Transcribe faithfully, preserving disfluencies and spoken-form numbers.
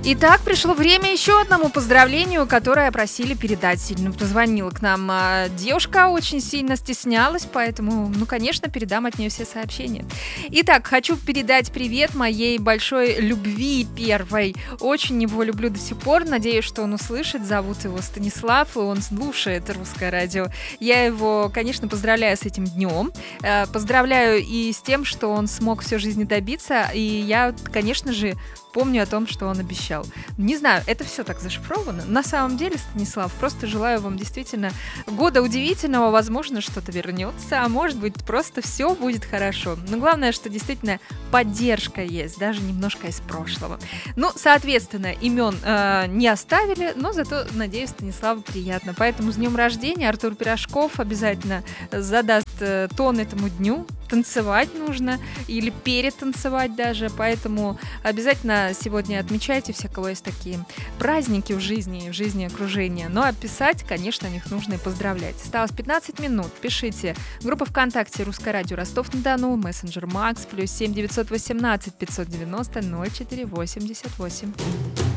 Итак, пришло время еще одному поздравлению, которое просили передать. Сильно позвонила к нам а, девушка, очень сильно стеснялась, поэтому, ну, конечно, передам от нее все сообщения. Итак, хочу передать привет моей большой любви первой. Очень его люблю до сих пор. Надеюсь, что он услышит. Зовут его Станислав, и он слушает русское радио. Я его, конечно, поздравляю с этим днем. Э, Поздравляю и с тем, что он смог всю жизнь добиться. И я, конечно же, помню о том, что он обещал. Не знаю, это все так зашифровано. На самом деле, Станислав, просто желаю вам действительно года удивительного. Возможно, что-то вернется, а может быть, просто все будет хорошо. Но главное, что действительно поддержка есть, даже немножко из прошлого. Ну, соответственно, имен э, не оставили, но зато, надеюсь, Станиславу приятно. Поэтому с днем рождения Артур Пирожков обязательно задаст э, тон этому дню. Танцевать нужно или перетанцевать даже, поэтому обязательно сегодня отмечайте все, у кого есть такие праздники в жизни, в жизни окружения. Ну а писать, конечно, о них нужно и поздравлять. Осталось пятнадцать минут, пишите. Группа ВКонтакте «Русское радио Ростов-на-Дону», мессенджер Макс, плюс семь девятьсот восемнадцать пятьсот девяносто ноль четыре восемьдесят восемь.